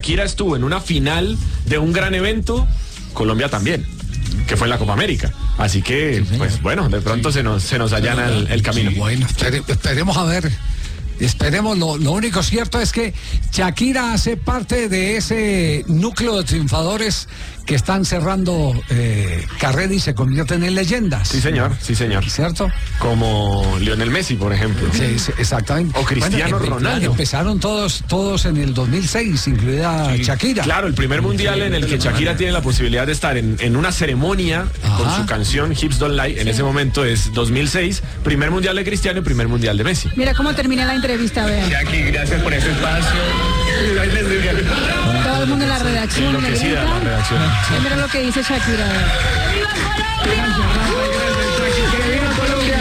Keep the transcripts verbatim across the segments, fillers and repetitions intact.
Shakira estuvo en una final de un gran evento, Colombia también, que fue en la Copa América. Así que, sí, pues bueno, de pronto sí. se nos se nos allana el, el camino. Sí, bueno, espere, esperemos a ver. Esperemos, lo, lo único cierto es que Shakira hace parte de ese núcleo de triunfadores que están cerrando eh, carrera y se convierten en leyendas. Sí, señor, sí, señor. ¿Cierto? Como Lionel Messi, por ejemplo. Sí, sí, exactamente. O Cristiano bueno, Ronaldo. Empezaron todos todos en el dos mil seis, incluida sí. Shakira. Claro, el primer mundial en el que Shakira tiene la posibilidad de estar en, en una ceremonia Ajá. con su canción Hips Don't Lie, en sí. ese momento es dos mil seis, primer mundial de Cristiano y primer mundial de Messi. Mira cómo termina la entrevista, vean. Jackie, gracias por ese espacio. Todo el mundo en la redacción. Enloquecida la redacción. Sí. Mira lo que dice Shakira. ¡Viva Colombia!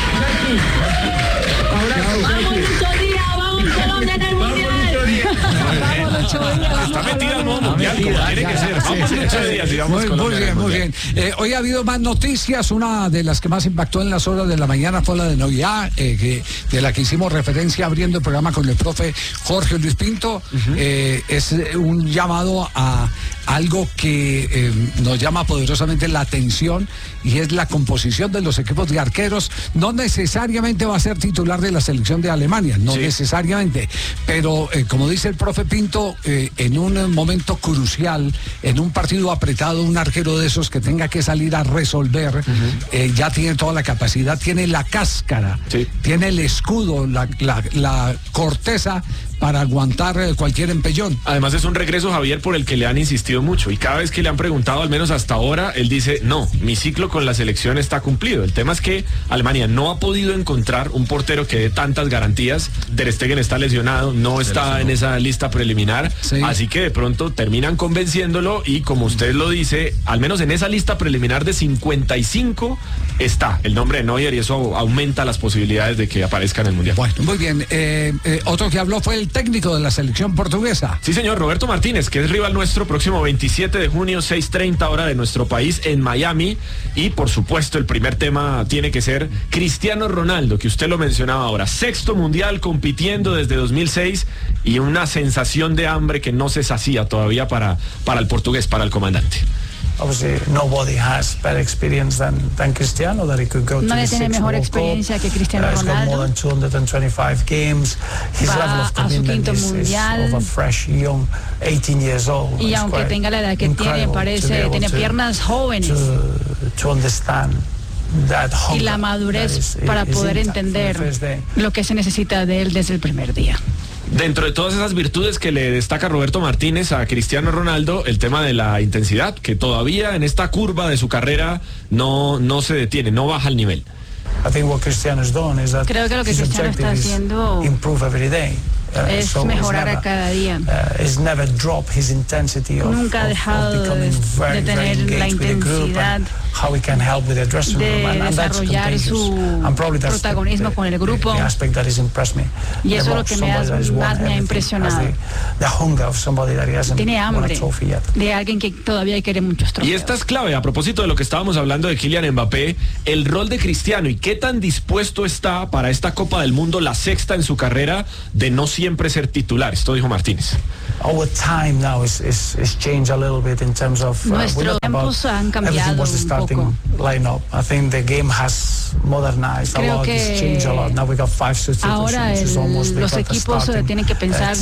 ¡Vamos mucho día! ¡Vamos Colombia en el mundial! Está metida en el nuevo mundial, como tiene que ser. Vamos muchos días, digamos. Muy, muy bien, muy bien. Eh, hoy ha habido más noticias. Una de las que más impactó en las horas de la mañana fue la de Navidad, eh, que, de la que hicimos referencia abriendo el programa con el profe Jorge Luis Pinto. Uh-huh. eh, es un llamado a algo que eh, nos llama poderosamente la atención, y es la composición de los equipos de arqueros. No necesariamente va a ser titular de la selección de Alemania, no sí. necesariamente, pero eh, como dice el profe Pinto, eh, en un momento crucial, en un partido apretado, un arquero de esos que tenga que salir a resolver, uh-huh. eh, ya tiene toda la capacidad, tiene la cáscara, sí. tiene el escudo, la, la, la corteza para aguantar cualquier empellón. Además es un regreso, Javier, por el que le han insistido mucho, y cada vez que le han preguntado, al menos hasta ahora, él dice, no, mi ciclo con la selección está cumplido. El tema es que Alemania no ha podido encontrar un portero que dé tantas garantías. Ter Stegen está lesionado, no está en esa lista preliminar, sí. así que de pronto terminan convenciéndolo, y como usted lo dice, al menos en esa lista preliminar de cincuenta y cinco está el nombre de Neuer, y eso aumenta las posibilidades de que aparezca en el Mundial. Bueno, muy bien. Eh, eh, otro que habló fue el técnico de la selección portuguesa. Sí, señor, Roberto Martínez, que es rival nuestro próximo veintisiete de junio, seis treinta hora de nuestro país en Miami. Y por supuesto el primer tema tiene que ser Cristiano Ronaldo, que usted lo mencionaba ahora, sexto mundial compitiendo desde dos mil seis, y una sensación de hambre que no se sacía todavía para, para el portugués, para el comandante. Obviously, nobody has better experience than, than Cristiano, that he could go to Nadie the tiene sixth mejor World experiencia Cup. que Cristiano Uh, he's got Ronaldo. more than two hundred twenty-five games. His Va level of a su commitment quinto is, is mundial. of a fresh, young, eighteen years old. Y It's aunque quite tenga la edad que tiene, parece, tiene to, piernas jóvenes. To, to understand that y la madurez is, para is poder entender lo que se necesita de él desde el primer día. Dentro de todas esas virtudes que le destaca Roberto Martínez a Cristiano Ronaldo, el tema de la intensidad, que todavía en esta curva de su carrera no, no se detiene, no baja el nivel. Creo que lo que Cristiano está haciendo es so mejorar never, a cada día. Uh, never his of, Nunca ha dejado of, of de, very, de tener la intensidad de desarrollar su protagonismo con el grupo. The, the y eso es lo que me ha, más me ha impresionado. The, the Tiene hambre de alguien que todavía quiere muchos trofeos. Y esta es clave, a propósito de lo que estábamos hablando de Kylian Mbappé, el rol de Cristiano y qué tan dispuesto está para esta Copa del Mundo, la sexta en su carrera, de no siempre ser titular. Esto dijo Martínez. Nuestros tiempos han cambiado un poco. Creo que ahora el, los equipos tienen que pensar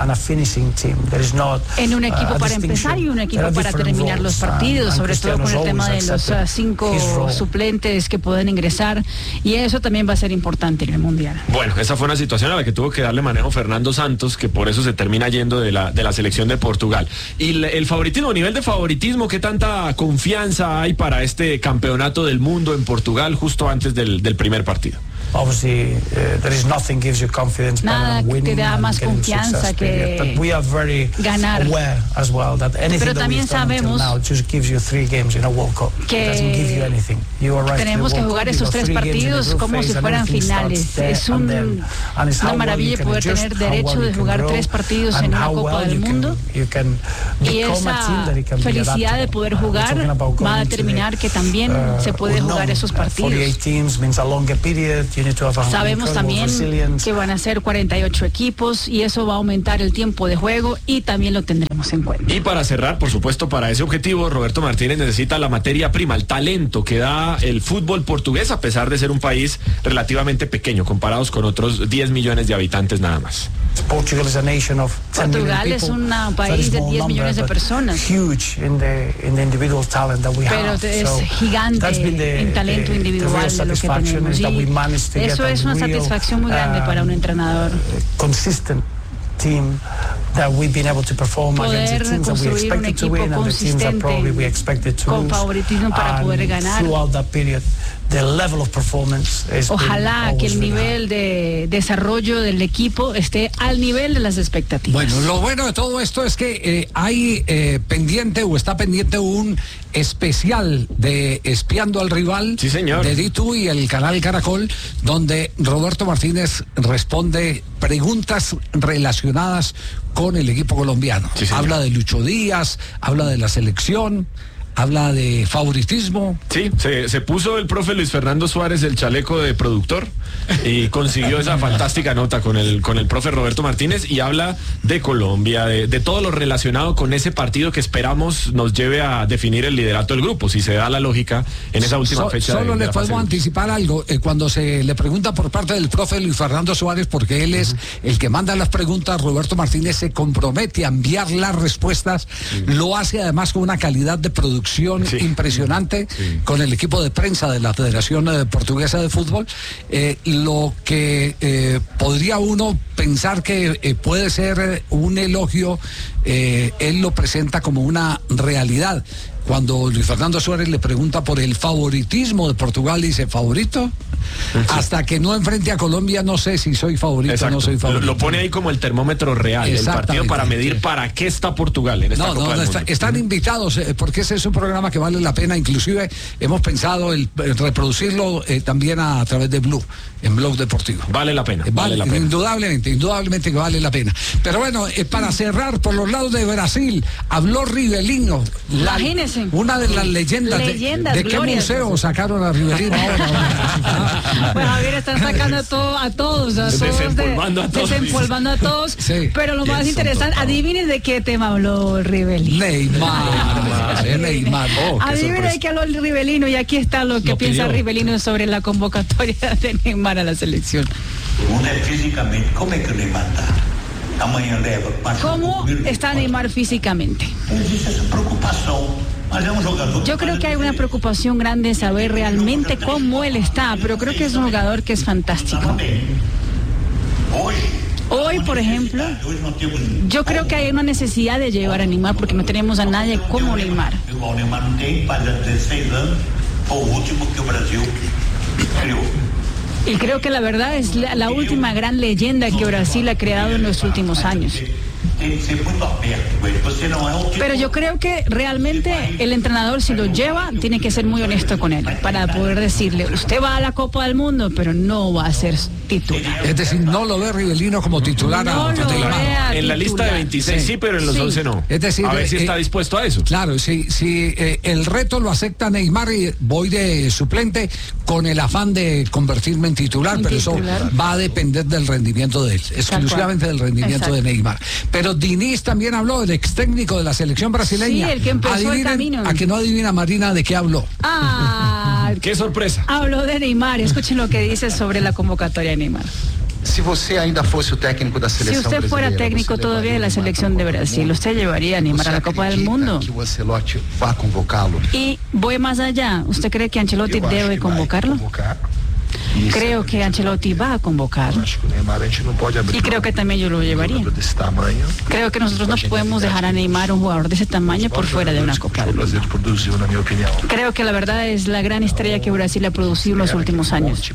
en un equipo para empezar y un equipo para terminar los partidos, sobre todo con el tema de los cinco suplentes que pueden ingresar, y eso también va a ser importante en el Mundial. Bueno, esa fue una situación a la que tuvo que darle manejo Fernando Santos, que por eso se termina yendo de la, de la selección de Portugal. Y el, el favoritismo, nivel de favoritismo, ¿qué tanta confianza hay para este campeonato del mundo en Portugal justo antes del, del primer partido? Obviously, uh, there is nothing gives you confidence Nada que te da más confianza que but we are very ganar. Aware as well that anything Pero también sabemos now just gives you three games in a World Cup. Que It doesn't give you anything. You are right, tenemos que jugar esos tres partidos como si fueran finales. Es un, then, una maravilla well poder tener derecho well de jugar tres partidos en una Copa well del Mundo. You can, you can y esa felicidad de poder jugar va a determinar que también uh, se puede jugar esos partidos. Sabemos también que van a ser cuarenta y ocho equipos y eso va a aumentar el tiempo de juego y también lo tendremos. tomemos en cuenta. Y para cerrar, por supuesto, para ese objetivo, Roberto Martínez necesita la materia prima, el talento que da el fútbol portugués, a pesar de ser un país relativamente pequeño, comparados con otros diez millones de habitantes nada más. Portugal is a nation of Portugal es un país de diez millones de personas. Huge in the, in the individual talent that we Pero have. es So gigante the, en talento the, individual the de lo que tenemos. Y eso es una real, satisfacción muy grande uh, para un entrenador. Consistent team that we've been able to perform poder against the teams that we expected to win and the teams that probably we expected to con lose. Favoritismo para poder ganar. Throughout that period, the level of performance has Ojalá been que el really nivel high. de desarrollo del equipo esté al nivel de las expectativas. Bueno, lo bueno de todo esto es que eh, hay eh, pendiente o está pendiente un especial de Espiando al Rival, sí, señor, de D dos y el canal Caracol, donde Roberto Martínez responde preguntas relacionadas con el equipo colombiano. Sí, habla de Lucho Díaz, habla de la selección, habla de favoritismo. Sí, se, se puso el profe Luis Fernando Suárez el chaleco de productor y consiguió esa fantástica nota con el, con el profe Roberto Martínez, y habla de Colombia, de, de todo lo relacionado con ese partido que esperamos nos lleve a definir el liderato del grupo, si se da la lógica en esa última so, fecha. Solo de, de le podemos anticipar algo, eh, cuando se le pregunta por parte del profe Luis Fernando Suárez, porque él es uh-huh. el que manda las preguntas, Roberto Martínez se compromete a enviar las respuestas, sí. lo hace además con una calidad de producción Sí. impresionante sí. con el equipo de prensa de la Federación eh, Portuguesa de Fútbol, eh, lo que eh, podría uno pensar que eh, puede ser eh, un elogio, eh, él lo presenta como una realidad. Cuando Luis Fernando Suárez le pregunta por el favoritismo de Portugal, dice, ¿favorito? Sí. Hasta que no enfrente a Colombia, no sé si soy favorito Exacto. o no soy favorito. Lo, lo pone ahí como el termómetro real, el partido para medir sí. para qué está Portugal en esta no, Copa no, del está, Mundo. Están invitados, eh, porque ese es un programa que vale la pena. Inclusive hemos pensado el, el reproducirlo eh, también a, a través de Blue, en Blog Deportivo. Vale la pena, eh, vale, vale la pena. Indudablemente, indudablemente que vale la pena. Pero bueno, eh, para cerrar, por los lados de Brasil, habló Rivelino. La, Imagínense. Una de las leyendas. Leyendas, ¿De, de qué museo sacaron a Rivelino ahora? Pues Javier, están sacando a, todo, a todos, a desempolvando todos, de, a todos. Desempolvando a todos. Sí. Pero lo más interesante, adivinen de qué tema habló Rivelino. Neymar. Neymar, Neymar. Oh, adivinen de qué habló el Rivelino, y aquí está lo que lo piensa pidió. Rivelino sobre la convocatoria de Neymar a la selección. Físicamente, ¿cómo es que Neymar está? ¿Cómo está Neymar físicamente? Yo creo que hay una preocupación grande en saber realmente cómo él está, pero creo que es un jugador que es fantástico. Hoy, por ejemplo, yo creo que hay una necesidad de llevar a Neymar porque no tenemos a nadie como Neymar. Y creo que la verdad es la, la última gran leyenda que Brasil ha creado en los últimos años. Pero yo creo que realmente el entrenador, si lo lleva, tiene que ser muy honesto con él para poder decirle, usted va a la Copa del Mundo, pero no va a ser titular. Es decir, no lo ve Rivelino como titular. No a, lo a vea en la lista de veintiséis sí, sí pero en los sí. once no. Es decir, a ver eh, si está dispuesto a eso. Claro, si, si eh, el reto lo acepta Neymar y voy de suplente con el afán de convertirme en titular, ¿En pero titular? Eso va a depender del rendimiento de él, exclusivamente del rendimiento Exacto. de Neymar. Pero Diniz también habló, el ex técnico de la selección brasileña. Sí, el que empezó Adivinen, el camino. A que no adivina Marina de qué habló. Ah, qué sorpresa. Habló de Neymar. Escuchen lo que dice sobre la convocatoria de Neymar. Si usted ainda fuese el técnico de la selección Si usted fuera técnico todavía de la selección de Brasil, ¿usted llevaría a Neymar a la Copa del Mundo? Que Ancelotti va a convocarlo. Y voy más allá. ¿Usted cree que Ancelotti debe convocarlo? Creo que Ancelotti va a convocar. Y creo que también yo lo llevaría. Creo que nosotros no podemos dejar a Neymar, un jugador de ese tamaño, por fuera de una Copa del Mundo. Creo que la verdad es la gran estrella que Brasil ha producido en los últimos años.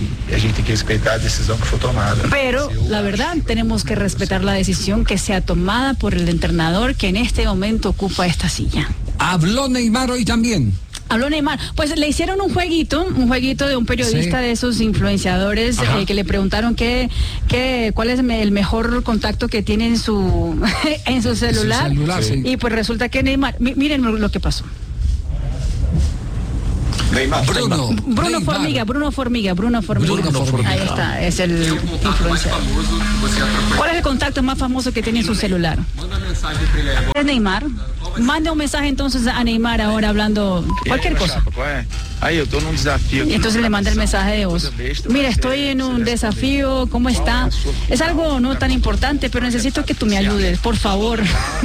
Pero la verdad tenemos que respetar la decisión que sea tomada por el entrenador que en este momento ocupa esta silla. ¿Habló Neymar hoy también? Habló Neymar, pues le hicieron un jueguito, un jueguito de un periodista sí. de esos influenciadores eh, que le preguntaron qué, qué, cuál es el mejor contacto que tiene en su en su celular, su celular sí. y pues resulta que Neymar, miren lo que pasó. Neymar. Bruno. Bruno Neymar. Formiga, Bruno Formiga, Bruno Formiga. Bruno Formiga. Ahí está, es el influencer. ¿Cuál es el contacto más famoso que tiene en su celular? Es Neymar. Mande un mensaje entonces a Neymar ahora hablando cualquier cosa. Aí eu tô num desafio. Y entonces le manda el mensaje de voz. Mira, estoy en un desafío, ¿cómo está? Es algo no tan importante, pero necesito que tú me ayudes, por favor.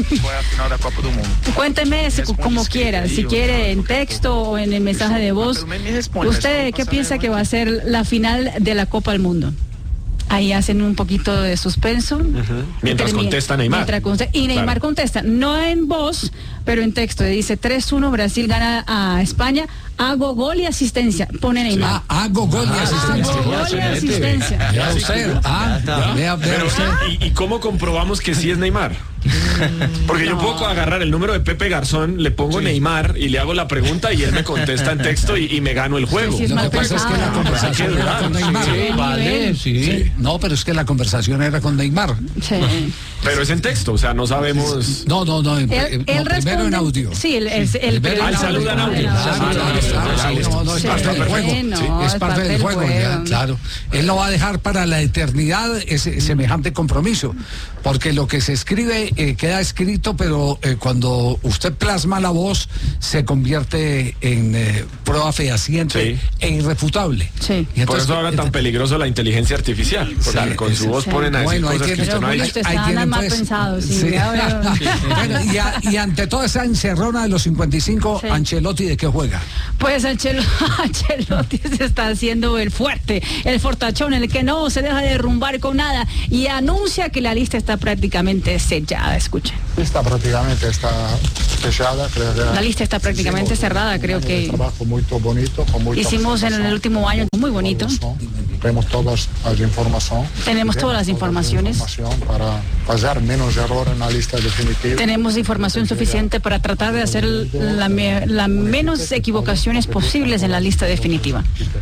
Cuénteme si- como quiera, si quiere en texto o en el mensaje de voz. ¿Usted qué piensa que va a ser la final de la Copa del Mundo? Ahí hacen un poquito de suspenso. Uh-huh. Mientras Termina- contesta Neymar. mientras conte- y Neymar Claro. contesta, no en voz, pero en texto. Dice tres uno, Brasil gana a España, hago gol y asistencia. Pone Neymar. Ah, hago gol y asistencia. Hago gol y asistencia. Vea usted. Ah, vea, vea Pero, usted. ¿y, ¿y cómo comprobamos que sí es Neymar? Porque yo puedo agarrar el número de Pepe Garzón, le pongo Neymar y le hago la pregunta y él me contesta en texto y, y me gano el juego. Sí, sí, es Lo mal que pasa es que la pensado. conversación Hay que era dudar. con Neymar. Sí, vale, Sí. No, pero es que la conversación era con Neymar. Sí. Pero es en texto, o sea, no sabemos. No, no, no. en- Él, en- él no, primero responde- en audio. Sí, el, el, el Primero Ah, el en saludo en audio. Claro, Ah, claro, listo, claro, ah, sí, listo. no, no, es Sí, parte del juego. no, Sí, es parte del juego, ya, claro. Él no va a dejar para la eternidad ese semejante compromiso, porque lo que se escribe eh, queda escrito, pero eh, cuando usted plasma la voz se convierte en eh, prueba fehaciente Sí. e irrefutable. Sí. Y Por eso ahora tan peligroso la inteligencia artificial. Porque Sí, con su sí, voz sí. ponen a decir Bueno, ahí cosas que tiene- usted no ha Pero dicho. bueno, ahí Estaban tienen, mal pues, pensados, sí. sí. Ahora- Bueno, y, a- y ante toda esa encerrona de los cincuenta y cinco, Sí. Ancelotti, ¿de qué juega? Pues Anchelo- Ancelotti se está haciendo el fuerte, el fortachón, el que no se deja derrumbar con nada y anuncia que la lista está prácticamente sellada. Escuchen. Lista prácticamente está fechada, creo que La lista está prácticamente hicimos cerrada, un creo año de que trabajo muy bonito, con mucha hicimos en el información, último año muy bonito. Tenemos todas las informaciones. Tenemos todas las Toda la informaciones. información para hacer menos error en la lista definitiva. Tenemos información suficiente para tratar de hacer la, me- la menos equivocaciones posibles en la lista definitiva.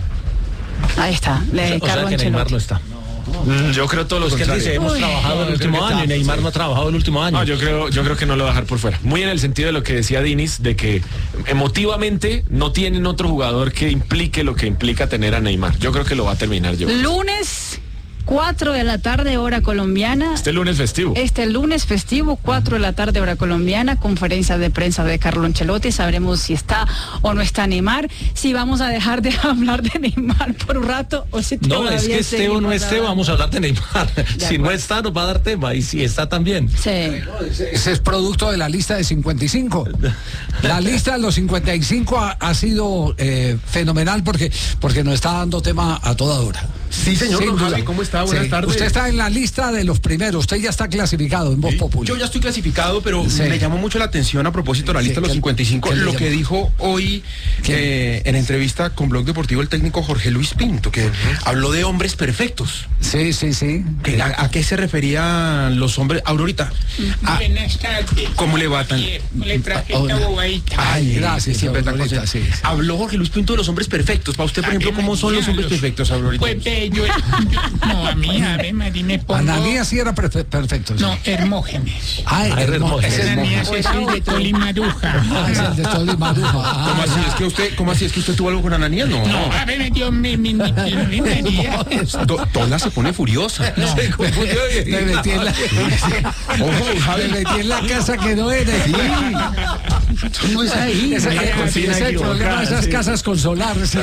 Ahí está, le O sea Carlo que Neymar no Ancelotti. está. Mm, Yo creo todo lo Pues que él contrario. dice, hemos Uy. trabajado el último año y Neymar no ha trabajado el último año. No, yo creo, yo creo que no lo va a dejar por fuera. Muy en el sentido de lo que decía Dinis, de que emotivamente no tienen otro jugador que implique lo que implica tener a Neymar. Yo creo que lo va a terminar yo. Lunes, cuatro de la tarde, hora colombiana. Este lunes festivo. Este lunes festivo, cuatro de la tarde, hora colombiana, conferencia de prensa de Carlo Ancelotti. Sabremos si está o no está Neymar, si vamos a dejar de hablar de Neymar por un rato o si No, todavía es que esté o no seguimos esté, hablando. vamos a hablar de Neymar. Si no acuerdo. está, nos va a dar tema. Y si está también. Sí. Ese es producto de la lista de cincuenta y cinco. La lista de los cincuenta y cinco ha, ha sido eh, fenomenal porque, porque nos está dando tema a toda hora. Sí, señor, Sin don duda. Javi, ¿cómo está? Buenas Sí. tardes. Usted está en la lista de los primeros, usted ya está clasificado en Voz Populi. Yo ya estoy clasificado, pero Sí. me llamó mucho la atención a propósito de la Sí, lista de los ¿qué- cincuenta y cinco, qué le lo llamó? que dijo hoy eh, en entrevista con Blog Deportivo el técnico Jorge Luis Pinto, que habló de hombres perfectos. Sí, sí, sí. Que a, ¿A qué se referían los hombres? Aurorita, a- Buenas tardes. ¿cómo le va tan...? Le traje Hola. esta bobadita. Ay, Gracias, siempre tan Aurorita, contento. sí, sí. Habló Jorge Luis Pinto de los hombres perfectos. Para usted, por ejemplo, ¿cómo son los hombres perfectos, Aurorita? Pues ve, yo, yo- no, a mí, a ver, Mari, me pongo... Ananías sí era perfe- perfecto. sí. No, Hermógenes. Ay, Ah, Hermógenes. Hermógenes. Ananías es el de Tolimaruja. Ah, es el de Tolima, Maruja. Ah, ¿Cómo así? ya. ¿Es que usted, ¿Cómo así? ¿Es que usted tuvo algo con Ananías? No. No, a ver, Dios me mi, mi, mi, mi, To- Tola se pone furiosa. Me metí en la, Ojo, Javi. me metí en la casa que no era. Eso no es ahí. Ese, Mira, ese cocina es el problema equivocada, de esas sí. casas con solar. sí.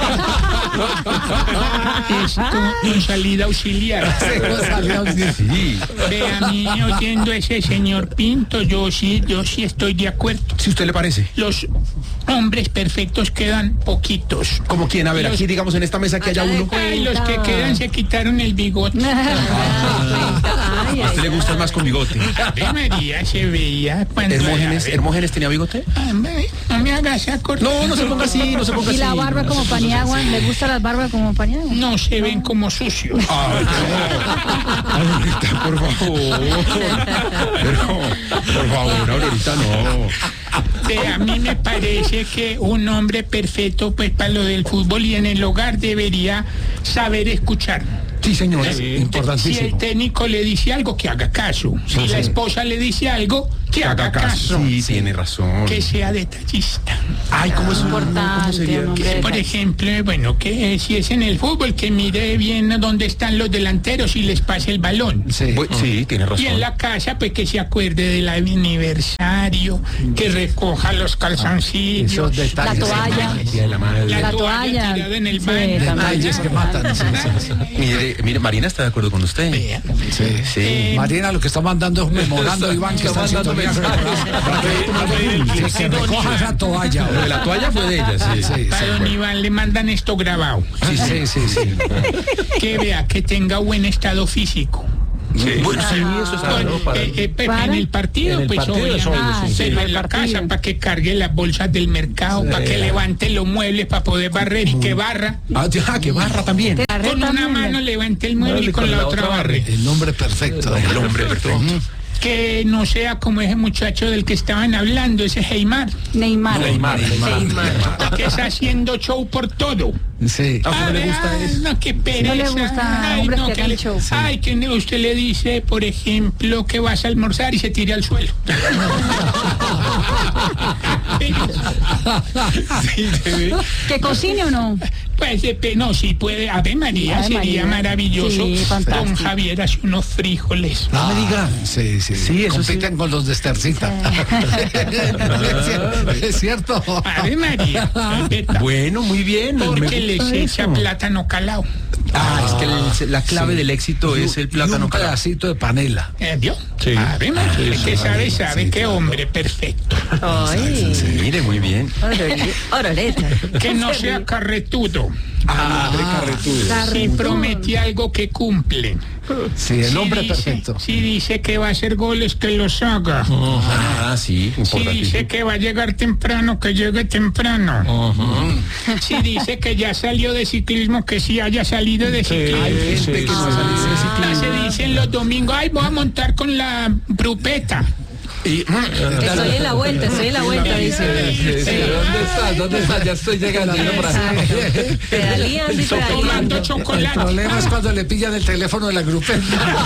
es con, con salida auxiliar. No salió así. Sí. Ve, a mí, oyendo ese señor Pinto, yo sí, yo sí estoy de acuerdo. Si usted le parece. Los hombres perfectos quedan poquitos. ¿Como quién? A ver, Los- aquí digamos en esta mesa que haya uno. Ay, los que quedan se quitaron el bigote. Ay, ¿A usted le ay, gusta más con bigote? Ave María, se veía cuando... ¿Hermógenes, era- ¿Hermógenes tenía bigote? Ay, me- no me hagas acordar. No, no se ponga así, no se ponga Y así. la barba como Paniagua, ¿le gusta la barba como Paniagua? No se ven como sucios. Ay, no. Aurorita, por favor. Pero, por favor, Aurorita, no. Ve, a mí me parece que un hombre perfecto, pues para lo del fútbol y en el hogar debería saber escuchar. Sí, señor, Sí. importantísimo. Si el técnico le dice algo, que haga caso. Si Sí, la sí. esposa le dice algo, que haga caso. Sí, tiene razón. Que sea detallista. Ay, ¿cómo es un Importante, sería? un hombre Que, de por detalle. ejemplo, bueno, que si es en el fútbol, que mire bien dónde están los delanteros y les pase el balón. Sí. Bu- Sí, tiene razón. Y en la casa, pues que se acuerde del aniversario, que recoja los calzoncillos, Esos La detalles. toalla. Día de la madre. la, La toalla, toalla. tirada en el Sí, baño. también. Detalles que matan. Sí, sí, sí. Mire, mire, Marina está de acuerdo con usted. Vea. Sí. Sí. Eh, Marina lo que está mandando es memorando, Iván, que está haciendo bien. Que se recoja esa toalla. Lo de la toalla fue de ella, sí. Sí, sí, Para don bueno. Iván le mandan esto grabado. Sí, sí, sí, sí. Que vea que tenga buen estado físico. Sí, bueno, sí, eso es Bueno, algo para... eh, eh, pues, ¿Para? en el partido, En el pues partido es obviamente, obvio, sí. pero Ah, en la el partido. casa para que cargue las bolsas del mercado, para que levante los muebles, para poder barrer y que barra. Ah, ya, que barra también. Con una mano levante el mueble y con la otra barre. El nombre perfecto. El hombre perfecto. Que no sea como ese muchacho del que estaban hablando, ese Heymar, Neymar. Neymar, Neymar. que está haciendo show por todo. Sí. ¿A usted no le gusta ay, eso? no, qué pereza. No le gusta Ay, hombres no, que que hagan le- show. Ay, que no, usted le dice, por ejemplo, que vas a almorzar y se tira al suelo. Sí, te ve. ¿Que cocine o no? Pues eh, pe- no, si puede, Ave María, Ave sería María. maravilloso. Sí, fantástico. Don Javier hace unos frijoles. No me diga. Sí, sí. Sí, eso compiten con los de Estercita. Es cierto. Ave María, es verdad. Bueno, muy bien. me Porque les gusta echa eso. plátano calado. Ah, es que el- la clave Sí. del éxito es el Y plátano un calado. pedacito de panela. ¿Eh, ¿Vio? Sí. Ave María, Sí, el que sí, sabe, sí, sabe, sí, qué claro. hombre perfecto. Ay, Mire, muy bien. oroleta. Que no sea carretudo. Ah, Si promete algo que cumple. Sí, el Si hombre dice- perfecto. Si dice que va a hacer goles, que los haga. Ah, sí, Si importante. dice que va a llegar temprano, que llegue temprano. Si dice que ya salió de ciclismo, que sí haya salido de ciclismo. Hay gente que no sale de Ah, ciclismo. se dicen los domingos, ay, voy a montar con la brupeta. Y, Estoy en la vuelta, estoy en la vuelta, dice. ¿Dónde estás? ¿Dónde estás? Ya estoy llegando. yo por aquí. Pedaleando y Tomando pedaleando. El chocolate. problema es cuando le pillan el teléfono de la grupeta.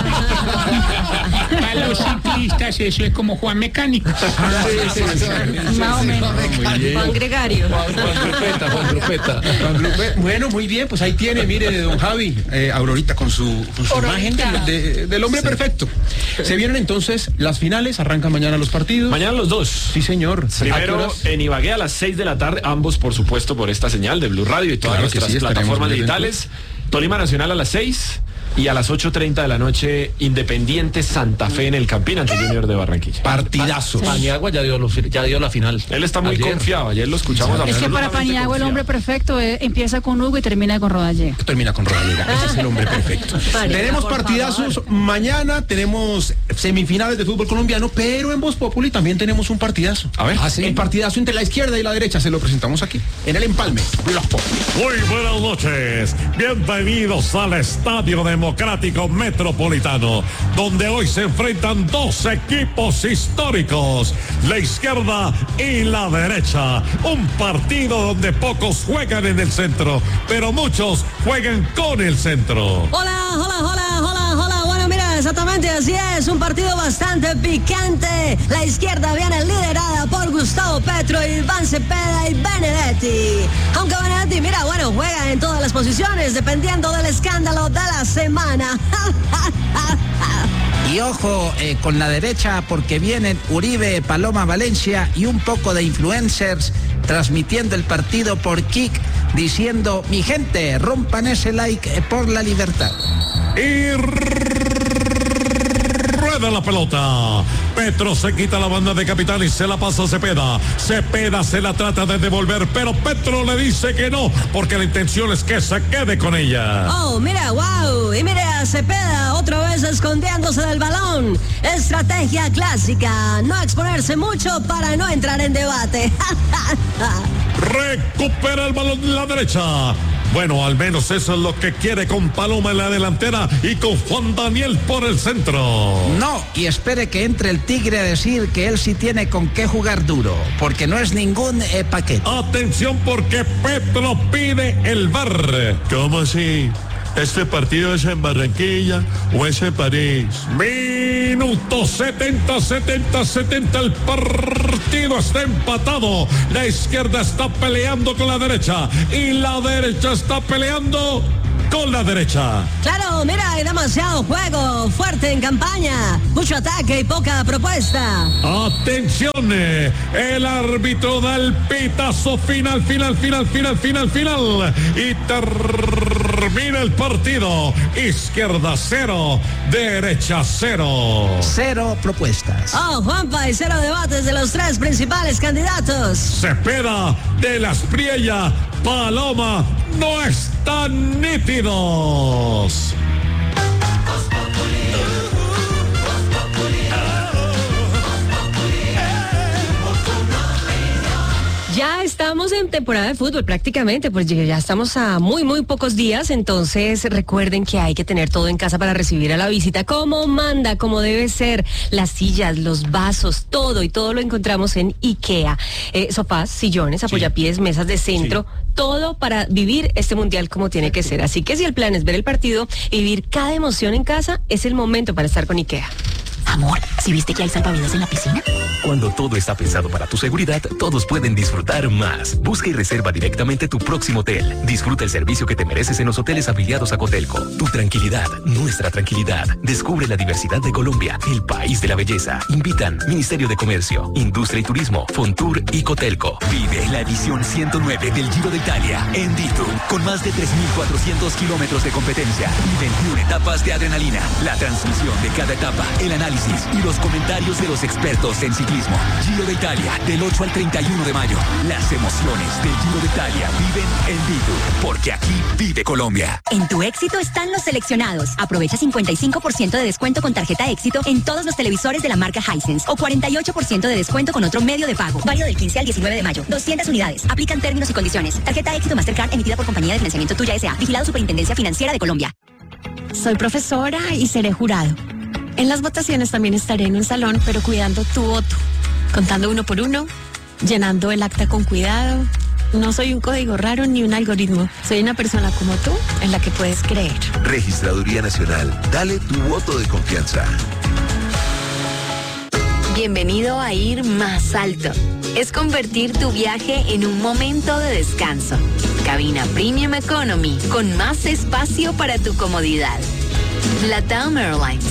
Para los ciclistas eso es como Juan Mecánico. Más o menos. Juan Gregario. Juan Grupeta, Juan Grupeta. Juan Grupe- bueno, muy bien, pues ahí tiene, mire, don Javi, eh, Aurorita con su, con su imagen del, de- del hombre perfecto. Se vienen entonces las finales, arrancan mañana los partidos. Mañana los dos. Sí, señor. ¿A qué Primero horas? en Ibagué a las seis de la tarde, ambos por supuesto por esta señal de Blue Radio y todas Claro que nuestras sí, estaremos plataformas muy digitales. Tolima Nacional a las seis y a las ocho treinta de la noche Independiente Santa Fe en el Campín ante Junior de Barranquilla. Partidazo. Paniagua ya dio, los- ya dio la final. Él está muy Ayer. confiado, ayer lo escuchamos Es que para absolutamente Paniagua el confiado. hombre perfecto eh, empieza con Hugo y termina con Rodallega. Termina con Rodallega. Ese es el hombre perfecto. Vale, Tenemos por partidazos favor. mañana, tenemos semifinales de fútbol colombiano, pero en Voz Populi también tenemos un partidazo. A ver. Ah, sí. El partidazo entre la izquierda y la derecha se lo presentamos aquí, en el empalme. Blog Populi. Muy buenas noches, bienvenidos al Estadio Democrático Metropolitano, donde hoy se enfrentan dos equipos históricos, la izquierda y la derecha. Un partido donde pocos juegan en el centro, pero muchos juegan con el centro. Hola, hola, hola, hola, hola. Bueno, mira, exactamente así es. Un partido bastante picante. La izquierda viene liderada por Gustavo Petro, Iván Cepeda y Benedetti. Aunque Benedetti, mira, bueno, juega en todas las posiciones dependiendo del escándalo de la semana. Y ojo eh, con la derecha porque vienen Uribe, Paloma Valencia y un poco de influencers transmitiendo el partido por Kik diciendo, mi gente, rompan ese like eh, por la libertad. Y rueda la pelota. Petro se quita la banda de capitán y se la pasa a Cepeda. Cepeda se la trata de devolver, pero Petro le dice que no, porque la intención es que se quede con ella. Oh, mira, wow. Y mire a Cepeda otra vez escondiéndose del balón. Estrategia clásica. No exponerse mucho para no entrar en debate. Recupera el balón en la derecha. Bueno, al menos eso es lo que quiere con Paloma en la delantera y con Juan Daniel por el centro. No, y espere que entre el Tigre a decir que él sí tiene con qué jugar duro, porque no es ningún eh, paquete. Atención porque Petro pide el V A R. ¿Cómo así? ¿Este partido es en Barranquilla o es en París? Minuto setenta, setenta, setenta. El partido está empatado. La izquierda está peleando con la derecha y la derecha está peleando con la derecha. Claro, mira, hay demasiado juego, fuerte en campaña, mucho ataque y poca propuesta. Atención, el árbitro da el pitazo final, final, final, final, final, final. Y termina el partido. Izquierda cero, derecha cero. Cero propuestas. Oh, Juanpa, y cero debates de los tres principales candidatos. Cepeda, de la Espriella, Paloma, no están nítidos. Ya estamos en temporada de fútbol prácticamente, pues ya estamos a muy muy pocos días, entonces recuerden que hay que tener todo en casa para recibir a la visita como manda, como debe ser, las sillas, los vasos, todo y todo lo encontramos en IKEA, eh, sofás, sillones, apoyapiés, sí. mesas de centro, sí. Todo para vivir este mundial como tiene que ser, así que si el plan es ver el partido y vivir cada emoción en casa, es el momento para estar con IKEA. Amor, ¿sí viste que hay salvavidas en la piscina? Cuando todo está pensado para tu seguridad, todos pueden disfrutar más. Busca y reserva directamente tu próximo hotel. Disfruta el servicio que te mereces en los hoteles afiliados a Cotelco. Tu tranquilidad, nuestra tranquilidad. Descubre la diversidad de Colombia, el país de la belleza. Invitan Ministerio de Comercio, Industria y Turismo, Fontur y Cotelco. Vive la edición ciento nueve del Giro de Italia en Ditu, con más de tres mil cuatrocientos kilómetros de competencia y veintiuna etapas de adrenalina. La transmisión de cada etapa, el análisis y los comentarios de los expertos en ciclismo. Giro de Italia, del ocho al treinta y uno de mayo. Las emociones del Giro de Italia viven en Ditu, porque aquí vive Colombia. En Tu Éxito están los seleccionados. Aprovecha cincuenta y cinco por ciento de descuento con tarjeta Éxito en todos los televisores de la marca Hisense o cuarenta y ocho por ciento de descuento con otro medio de pago. Válido del quince al diecinueve de mayo. doscientas unidades. Aplican términos y condiciones. Tarjeta Éxito Mastercard emitida por Compañía de Financiamiento Tuya S A. Vigilado Superintendencia Financiera de Colombia. Soy profesora y seré jurado. En las votaciones también estaré en un salón, pero cuidando tu voto, contando uno por uno, llenando el acta con cuidado. No soy un código raro ni un algoritmo. Soy una persona como tú en la que puedes creer. Registraduría Nacional. Dale tu voto de confianza. Bienvenido a Ir Más Alto. Es convertir tu viaje en un momento de descanso. Cabina Premium Economy con más espacio para tu comodidad. LATAM Airlines.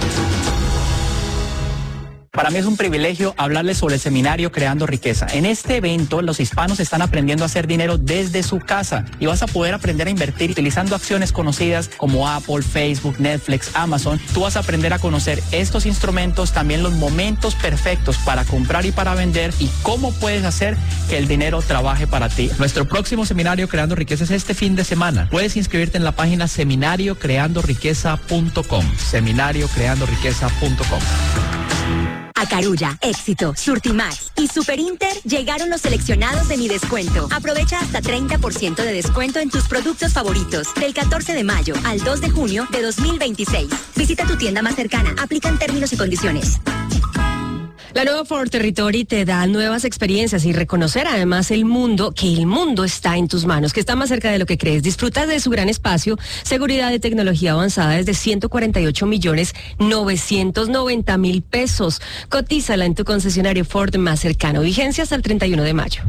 Para mí es un privilegio hablarles sobre el seminario Creando Riqueza. En este evento, los hispanos están aprendiendo a hacer dinero desde su casa y vas a poder aprender a invertir utilizando acciones conocidas como Apple, Facebook, Netflix, Amazon. Tú vas a aprender a conocer estos instrumentos, también los momentos perfectos para comprar y para vender y cómo puedes hacer que el dinero trabaje para ti. Nuestro próximo seminario Creando Riqueza es este fin de semana. Puedes inscribirte en la página seminario creando riqueza punto com. seminario creando riqueza punto com. A Carulla, Éxito, Surtimax y Superinter llegaron los seleccionados de Mi Descuento. Aprovecha hasta treinta por ciento de descuento en tus productos favoritos del catorce de mayo al dos de junio de dos mil veintiséis. Visita tu tienda más cercana. Aplican términos y condiciones. La nueva Ford Territory te da nuevas experiencias y reconocer además el mundo, que el mundo está en tus manos, que está más cerca de lo que crees. Disfruta de su gran espacio, seguridad y tecnología avanzada desde ciento cuarenta y ocho millones novecientos noventa mil pesos. Cotízala en tu concesionario Ford más cercano. Vigencia hasta el treinta y uno de mayo.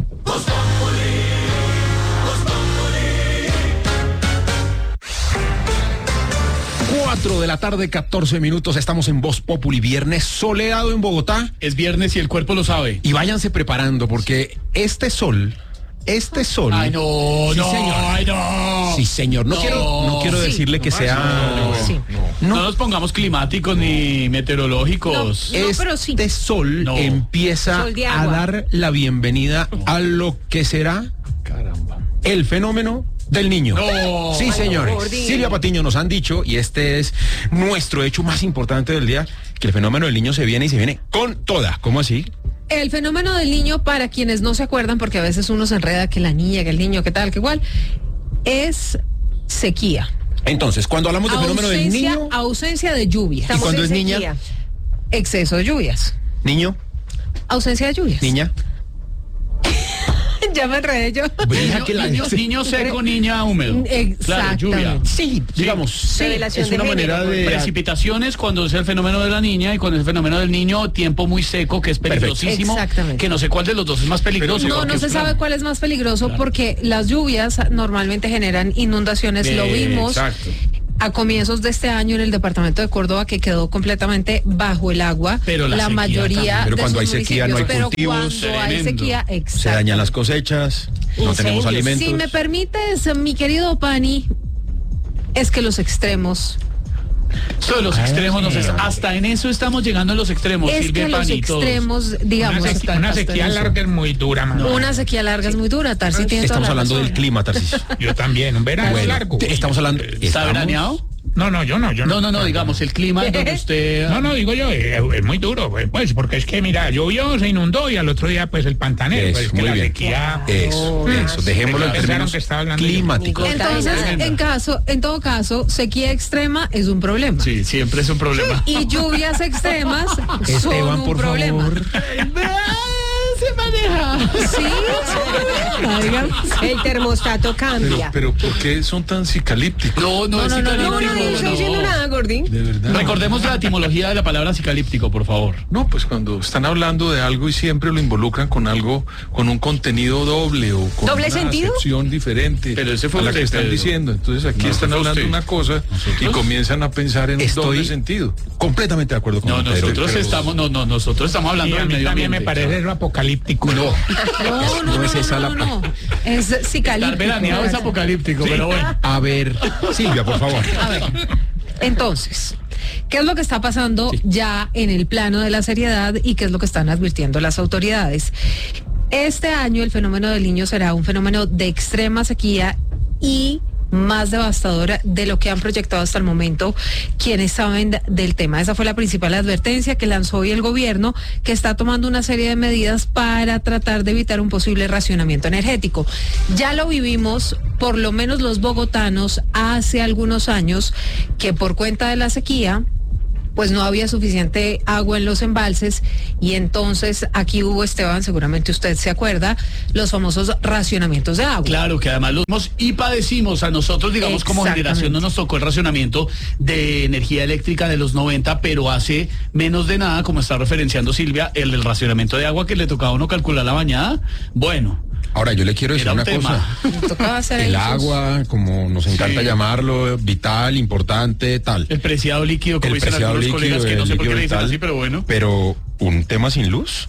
cuatro de la tarde, catorce minutos, estamos en Voz Populi, viernes soleado en Bogotá. Es viernes y el cuerpo lo sabe. Y váyanse preparando porque este sol, este sol... Ay, no, sí, no, señor. ay, no. Sí, señor, no, no. quiero, no quiero sí. decirle que no, sea... No, no, sí. no. no nos pongamos climáticos ni meteorológicos. No, no, este pero sí. sol no. empieza sol a dar la bienvenida no. a lo que será Caramba. el fenómeno del niño. No. Sí, señores. No, Silvia Patiño nos han dicho, y este es nuestro hecho más importante del día, que el fenómeno del niño se viene y se viene con toda. ¿Cómo así? El fenómeno del niño, para quienes no se acuerdan, porque a veces uno se enreda que la niña, que el niño, que tal, que igual, es sequía. Entonces, cuando hablamos del fenómeno del niño... Ausencia de lluvia. ¿Y cuando es niña? Exceso de lluvias. ¿Niño? Ausencia de lluvias. ¿Niña? Ya me enredé yo. Niño, la niño, niño seco, niña húmedo. Claro, lluvia. Sí, digamos, sí, es una manera de... Precipitaciones cuando es el fenómeno de la niña y cuando es el fenómeno del niño, tiempo muy seco, que es peligrosísimo. Exactamente. Que no sé cuál de los dos es más peligroso. No, no se sabe cuál es más peligroso claro. porque las lluvias normalmente generan inundaciones, eh, lo vimos. Exacto. A comienzos de este año en el departamento de Córdoba, que quedó completamente bajo el agua, pero la, la mayoría pero de cuando hay sequía no hay pero cultivos, cuando hay sequía, se dañan las cosechas, no tenemos alimentos. Si me permites, mi querido Pani, es que los extremos Todos los extremos, nos es, hasta en eso estamos llegando a los extremos. Es Silvia que los Pani, extremos, todos. digamos. Una sequía, una sequía larga es muy dura, man. Una sequía larga es muy dura, Tarsi tiene Estamos toda la hablando razón. del clima, Tarcisio. Yo también, un verano bueno, largo. Estamos hablando. ¿Está veraneado? No, no, yo no, yo no. No, no, no, digamos, el clima donde usted... No, no, digo yo, es, es muy duro, pues, porque es que, mira, llovió, se inundó y al otro día, pues, el pantanero, eso, pues, es que muy la bien. sequía... Eso, eso, dejémoslo en términos climáticos. Entonces, en caso, en todo caso, sequía extrema es un problema. Sí, siempre es un problema. Y lluvias extremas Esteban, son un por problema. favor. Se maneja. Sí, el termostato cambia. Pero, pero ¿por qué son tan cicalípticos? No, no, no, es no, no, cicalíptico. no, no, no, no estoy diciendo nada, Gordín. De verdad. Recordemos la etimología de la palabra cicalíptico, por favor. No, pues cuando están hablando de algo y siempre lo involucran con algo, con un contenido doble o con ¿Doble una sentido? acepción diferente Pero ese fue a la usted, que están Pedro. diciendo. Entonces aquí No, están fue hablando usted. una cosa y comienzan a pensar en un Estoy doble sentido. Completamente de acuerdo con No, usted. nosotros pero- estamos, no, no, nosotros estamos hablando Y a del mí medio también ambiente. me parece lo apocalíptico. No, No, no, no, es esa no, la- no, no. Es cicalíptico. Estar veraneado es apocalíptico, pero bueno. a ver, Silvia, por favor. A ver, entonces, ¿qué es lo que está pasando sí. ya en el plano de la seriedad y qué es lo que están advirtiendo las autoridades? Este año el fenómeno del Niño será un fenómeno de extrema sequía y más devastadora de lo que han proyectado hasta el momento quienes saben del tema. Esa fue la principal advertencia que lanzó hoy el gobierno, que está tomando una serie de medidas para tratar de evitar un posible racionamiento energético. Ya lo vivimos, por lo menos los bogotanos, hace algunos años, que por cuenta de la sequía pues no había suficiente agua en los embalses y entonces aquí hubo, Esteban, seguramente usted se acuerda, los famosos racionamientos de agua. Claro, que además los vimos y padecimos. A nosotros, digamos, como generación no nos tocó el racionamiento de energía eléctrica de los noventa, pero hace menos de nada, como está referenciando Silvia, el del racionamiento de agua que le tocaba a uno calcular la bañada. Bueno. Ahora, yo le quiero decir una cosa. El agua, como nos encanta sí. llamarlo, vital, importante, tal. El preciado líquido, como el dicen algunos líquido, colegas que no sé por qué le dicen vital, así, pero bueno. Pero un tema sin luz.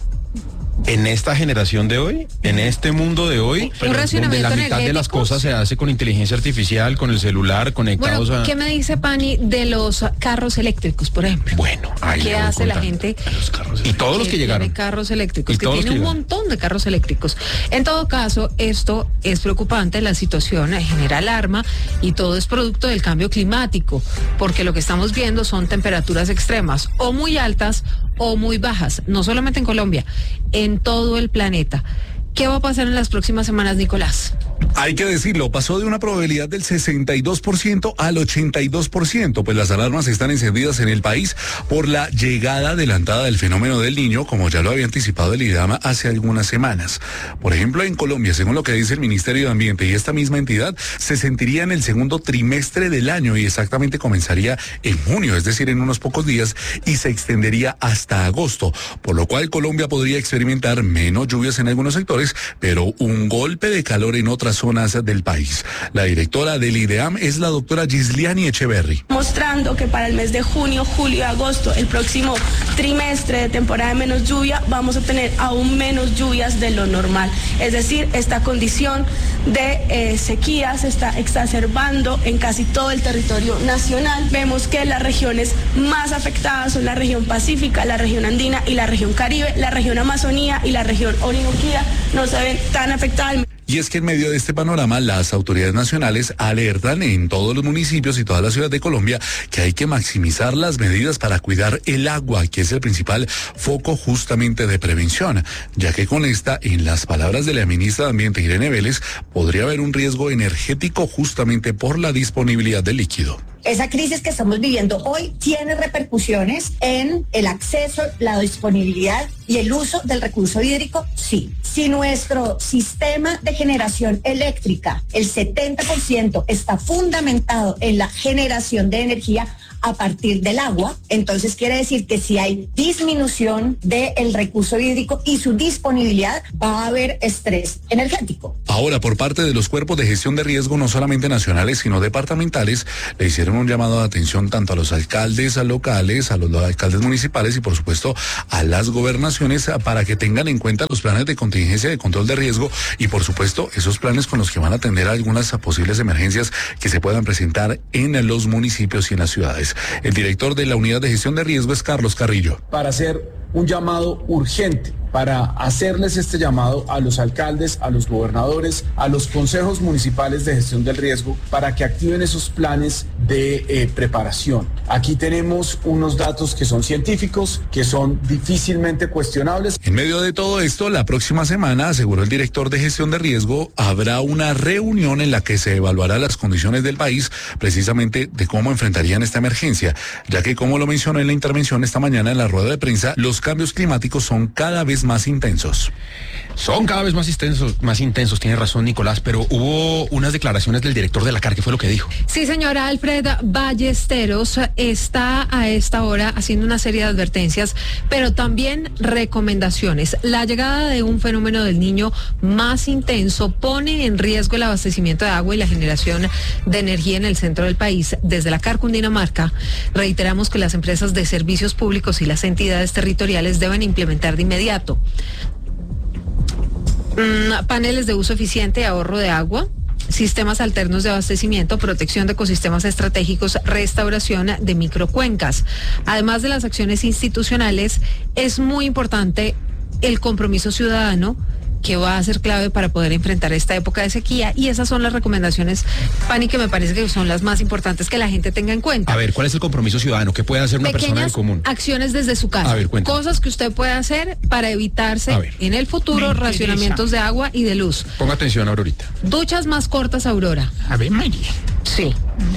En esta generación de hoy, en este mundo de hoy, donde la mitad de las cosas se hace con inteligencia artificial, con el celular, conectados bueno, a... ¿qué me dice Pani de los carros eléctricos, por ejemplo? Bueno, ahí ¿qué hace la gente? Los carros y todos los que llegaron. Carros eléctricos, y que tiene un montón de carros eléctricos. En todo caso, esto es preocupante, la situación genera alarma y todo es producto del cambio climático, porque lo que estamos viendo son temperaturas extremas, o muy altas o muy bajas, no solamente en Colombia, en todo el planeta. ¿Qué va a pasar en las próximas semanas, Nicolás? Hay que decirlo, pasó de una probabilidad del sesenta y dos por ciento al ochenta y dos por ciento, pues las alarmas están encendidas en el país por la llegada adelantada del fenómeno del Niño, como ya lo había anticipado el IDAMA hace algunas semanas. Por ejemplo, en Colombia, según lo que dice el Ministerio de Ambiente y esta misma entidad, se sentiría en el segundo trimestre del año y exactamente comenzaría en junio, es decir, en unos pocos días, y se extendería hasta agosto, por lo cual Colombia podría experimentar menos lluvias en algunos sectores, pero un golpe de calor en otras zonas del país. La directora del IDEAM es la doctora Gisliani Echeverry. Mostrando que para el mes de junio, julio y agosto, el próximo trimestre de temporada de menos lluvia, vamos a tener aún menos lluvias de lo normal. Es decir, esta condición de eh, sequía se está exacerbando en casi todo el territorio nacional. Vemos que las regiones más afectadas son la región pacífica, la región andina y la región caribe. La región Amazonía y la región Orinoquía no se ven tan afectadas. Y es que en medio de este panorama, las autoridades nacionales alertan en todos los municipios y todas las ciudades de Colombia que hay que maximizar las medidas para cuidar el agua, que es el principal foco justamente de prevención, ya que con esta, en las palabras de la ministra de Ambiente, Irene Vélez, podría haber un riesgo energético justamente por la disponibilidad del líquido. Esa crisis que estamos viviendo hoy tiene repercusiones en el acceso, la disponibilidad y el uso del recurso hídrico, sí. Si nuestro sistema de generación eléctrica, el setenta por ciento está fundamentado en la generación de energía a partir del agua, entonces quiere decir que si hay disminución del recurso hídrico y su disponibilidad, va a haber estrés energético. Ahora, por parte de los cuerpos de gestión de riesgo, no solamente nacionales, sino departamentales, le hicieron un llamado de atención tanto a los alcaldes locales, a los alcaldes municipales y, por supuesto, a las gobernaciones para que tengan en cuenta los planes de contingencia, de control de riesgo y, por supuesto, esos planes con los que van a atender algunas posibles emergencias que se puedan presentar en los municipios y en las ciudades. El director de la Unidad de Gestión de Riesgo es Carlos Carrillo. Para hacer un llamado urgente, para hacerles este llamado a los alcaldes, a los gobernadores, a los consejos municipales de gestión del riesgo, para que activen esos planes de eh, preparación. Aquí tenemos unos datos que son científicos, que son difícilmente cuestionables. En medio de todo esto, la próxima semana, aseguró el director de gestión de riesgo, habrá una reunión en la que se evaluará las condiciones del país, precisamente de cómo enfrentarían esta emergencia, ya que, como lo mencionó en la intervención esta mañana en la rueda de prensa, los cambios climáticos son cada vez más intensos. Son cada vez más intensos, más intensos, tiene razón Nicolás, pero hubo unas declaraciones del director de la C A R, ¿qué fue lo que dijo? Sí, señora, Alfred Ballesteros está a esta hora haciendo una serie de advertencias, pero también recomendaciones. La llegada de un fenómeno del Niño más intenso pone en riesgo el abastecimiento de agua y la generación de energía en el centro del país. Desde la C A R Cundinamarca reiteramos que las empresas de servicios públicos y las entidades territoriales deben implementar de inmediato mm, paneles de uso eficiente y ahorro de agua, sistemas alternos de abastecimiento, protección de ecosistemas estratégicos, restauración de microcuencas. Además de las acciones institucionales, es muy importante el compromiso ciudadano, que va a ser clave para poder enfrentar esta época de sequía, y esas son las recomendaciones, Pani, que me parece que son las más importantes que la gente tenga en cuenta. A ver, ¿cuál es el compromiso ciudadano? ¿Qué puede hacer una Pequeñas persona del común? Acciones desde su casa. A ver, cuéntame. Cosas que usted puede hacer para evitarse en el futuro racionamientos de agua y de luz. Ponga atención, Aurorita. Duchas más cortas, Aurora. A ver, María. Sí.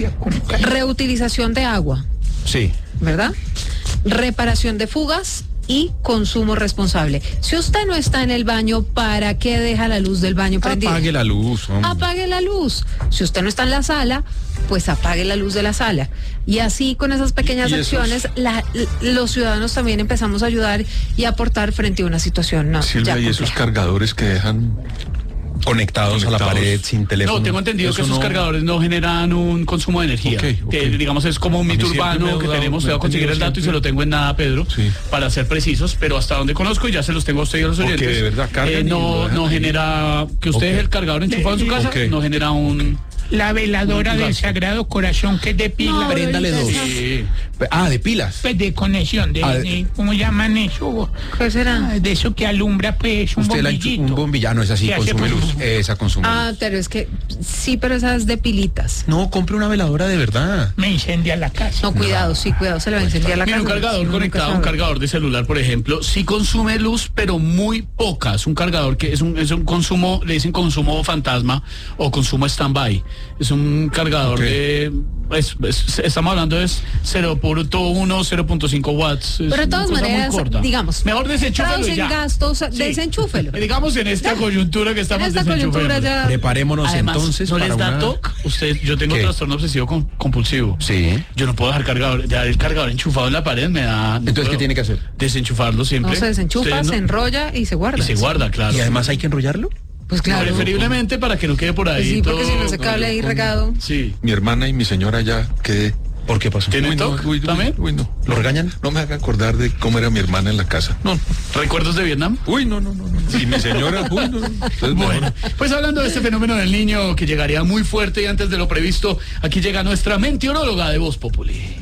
Reutilización de agua. Sí. ¿Verdad? Reparación de fugas y consumo responsable. Si usted no está en el baño, ¿para qué deja la luz del baño prendida? Apague la luz, hombre. Apague la luz. Si usted no está en la sala, pues apague la luz de la sala. Y así, con esas pequeñas acciones, la, los ciudadanos también empezamos a ayudar y a aportar frente a una situación no, Silvia, ya y esos cargadores que dejan Conectados, conectados a la pared sin teléfono. No, tengo entendido Eso que esos no... cargadores cargadores no generan un consumo de energía. Okay, okay. Que digamos es como un mito urbano que tenemos. Te voy a conseguir el dato siempre. Y se lo tengo en nada, Pedro, sí. Para ser precisos, pero hasta donde conozco, y ya se los tengo a usted y a los oyentes. Okay, de verdad, eh, no, no genera que usted deje okay. el cargador enchufado en su casa, okay. no genera un... La veladora del Sagrado Corazón, que es de pilas. No, préndale dos. Sí. Ah, de pilas. Pues de conexión, de, ah, de, de ¿cómo llaman eso? ¿Qué será? De eso que alumbra, pues, un Usted bombillito. Un bombillano, es así, consume luz. Esa consume Ah, luz. pero es que, sí, pero esa es de pilitas. No, compre una veladora de verdad. Me incendia la casa. No, cuidado, no. sí, cuidado, se le va a incendiar la Mira, casa. un cargador no, conectado, un cargador de celular, por ejemplo, sí consume luz, pero muy poca. Es un cargador que es un, es un consumo, le dicen consumo fantasma o consumo stand-by. Es un cargador okay. de... Es, es, estamos hablando de cero punto uno, cero punto cinco watts. Pero de todas maneras, digamos, mejor desenchúfelo y ya. gastos, sí. desenchúfelo. Digamos en esta ya. coyuntura que estamos desenchufando. Ya... Preparémonos Además, entonces ¿no para les da una... toque? Usted, yo tengo ¿Qué? trastorno obsesivo con, compulsivo. Sí. Yo no puedo dejar cargador, dejar el cargador enchufado en la pared, me da... No Entonces, ¿qué tiene que hacer? Desenchufarlo siempre. No, se desenchufa, no... se enrolla y se guarda. Y se guarda, claro. Y además hay que enrollarlo. Pues claro. No, preferiblemente para que no quede por ahí. Sí, porque todo, si no se cable ahí regado. Sí. Mi hermana y mi señora ya quedé. ¿Por qué pasó? ¿Tiene toque? No, uy, ¿También? Uy, no. ¿Lo regañan? No me haga acordar de cómo era mi hermana en la casa. No. ¿Recuerdos de Vietnam? Uy, no, no, no. no. Y mi señora, uy, no. Entonces, bueno, pues hablando de este fenómeno del Niño que llegaría muy fuerte y antes de lo previsto, aquí llega nuestra meteoróloga de Voz Populi.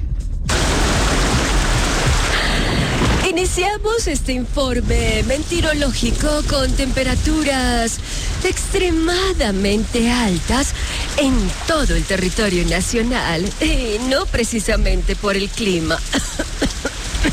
Iniciamos este informe meteorológico con temperaturas extremadamente altas en todo el territorio nacional, y no precisamente por el clima.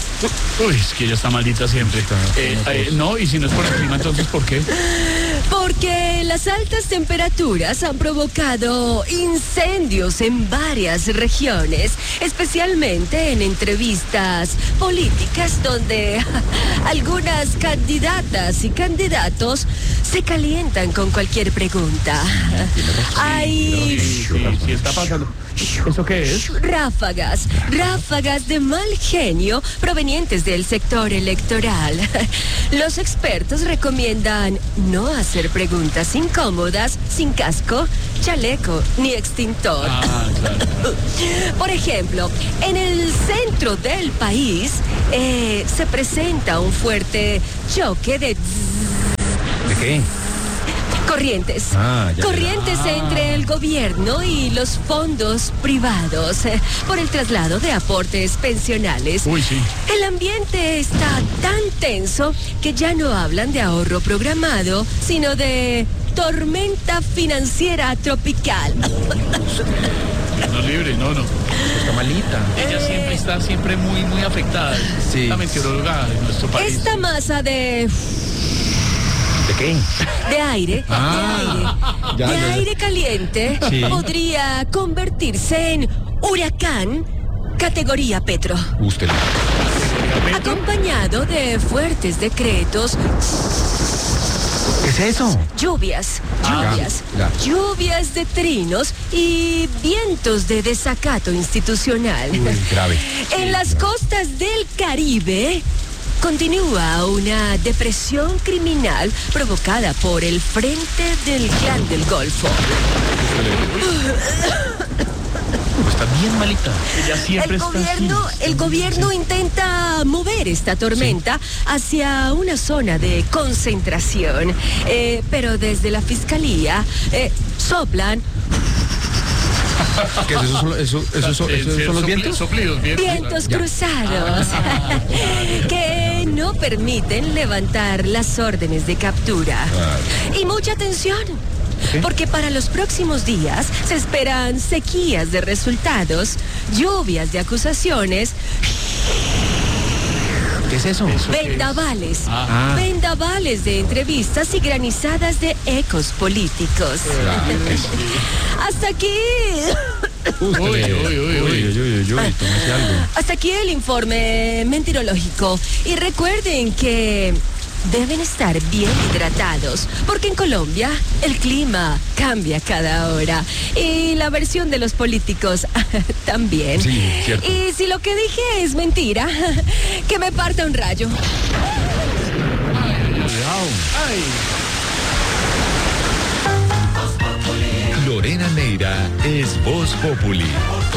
Uy, es que ella está maldita siempre. Eh, eh, no, y si no es por el clima, entonces, ¿por qué? Porque Porque las altas temperaturas han provocado incendios en varias regiones, especialmente en entrevistas políticas donde algunas candidatas y candidatos se calientan con cualquier pregunta. Hay... Sí, sí, sí, está pasando. ¿Eso qué es? Ráfagas, ráfagas de mal genio provenientes del sector electoral. Los expertos recomiendan no hacer preguntas incómodas sin casco, chaleco ni extintor. Ah, claro. Por ejemplo, en el centro del país eh, se presenta un fuerte choque de... ¿De qué? Corrientes. Ah, ya. Corrientes Ah. entre el gobierno y los fondos privados eh, por el traslado de aportes pensionales. Uy, sí. El ambiente está tan tenso que ya no hablan de ahorro programado, sino de tormenta financiera tropical. No libre, no, no. Está malita. Ella siempre está siempre muy, muy afectada. Sí. La meteoróloga de nuestro país. Esta masa de... ¿De qué? De aire, Ah, de aire, ya, de ya, ya. aire caliente Sí. podría convertirse en huracán categoría Petro. Usted. Acompañado de fuertes decretos, ¿Qué es eso? lluvias, Ah, lluvias, ya, lluvias de trinos y vientos de desacato institucional. Uy, grave. En las costas del Caribe continúa una depresión criminal provocada por el frente del Clan del Golfo. Está bien malita. Ella siempre El está gobierno, así. el gobierno intenta mover esta tormenta hacia una zona de concentración, eh, pero desde la fiscalía eh, soplan ¿Qué es eso? ¿Eso, eso, eso, eso, Sí, sí, son los sopli- vientos? soplidos, vientos. vientos Ya. cruzados que no permiten levantar las órdenes de captura. Y mucha atención, porque para los próximos días se esperan sequías de resultados, lluvias de acusaciones, ¿Qué es eso? vendavales, Ah. vendavales de entrevistas y granizadas de ecos políticos. Hasta aquí, Uy, uy, uy, uy, uy, uy, uy, tómese algo. hasta aquí el informe mentirológico. Y recuerden que deben estar bien hidratados, porque en Colombia el clima cambia cada hora. Y la versión de los políticos también. Sí, cierto. Y si lo que dije es mentira, que me parta un rayo. Lorena Neira es Voz Populi.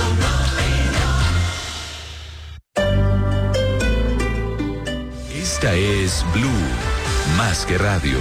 Esta es Blue, más que radio.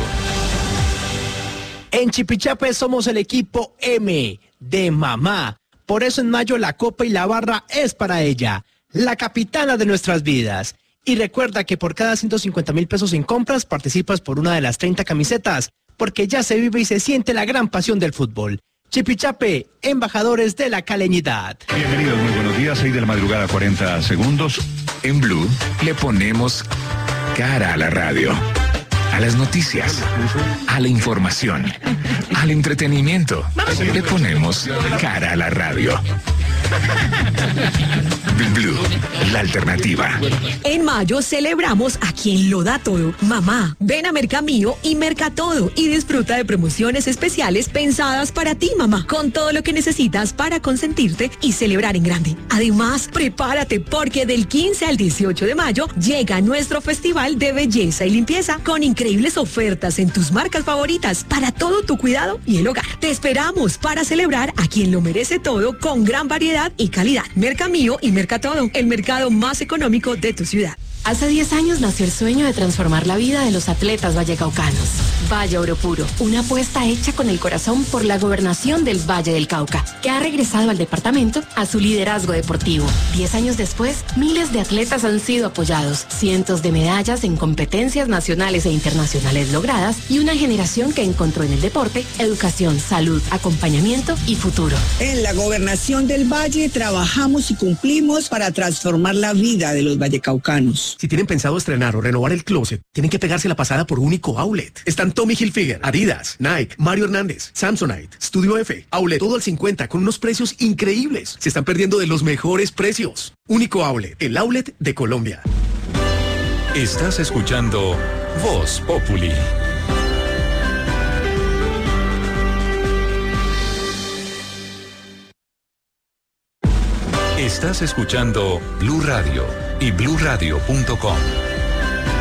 En Chipichape somos el equipo M de mamá. Por eso en mayo la copa y la barra es para ella, la capitana de nuestras vidas. Y recuerda que por cada ciento cincuenta mil pesos en compras participas por una de las treinta camisetas, porque ya se vive y se siente la gran pasión del fútbol. Chipichape, embajadores de la caleñidad. Bienvenidos, muy buenos días, seis de la madrugada, cuarenta segundos. En Blue le ponemos cara a la radio, a las noticias, a la información, al entretenimiento. Le ponemos cara a la radio. Blue, la alternativa. En mayo celebramos a quien lo da todo. Mamá, ven a Mercamío y Merca Todo y disfruta de promociones especiales pensadas para ti, mamá, con todo lo que necesitas para consentirte y celebrar en grande. Además, prepárate porque del quince al dieciocho de mayo llega nuestro Festival de Belleza y Limpieza con increíbles ofertas en tus marcas favoritas para todo tu cuidado y el hogar. Te esperamos para celebrar a quien lo merece todo con gran variedad y calidad. Mercamío y Mercatodo, el mercado más económico de tu ciudad. Hace diez años nació el sueño de transformar la vida de los atletas vallecaucanos. Valle Oro Puro, una apuesta hecha con el corazón por la gobernación del Valle del Cauca, que ha regresado al departamento a su liderazgo deportivo. Diez años después, miles de atletas han sido apoyados, cientos de medallas en competencias nacionales e internacionales logradas y una generación que encontró en el deporte educación, salud, acompañamiento y futuro. En la gobernación del Valle trabajamos y cumplimos para transformar la vida de los vallecaucanos. Si tienen pensado estrenar o renovar el closet, tienen que pegarse la pasada por Único Outlet. Están Tommy Hilfiger, Adidas, Nike, Mario Hernández, Samsonite, Studio F, Outlet, todo al cincuenta con unos precios increíbles. Se están perdiendo de los mejores precios. Único Outlet, el outlet de Colombia. Estás escuchando Voz Populi. Estás escuchando Blue Radio y blue radio punto com.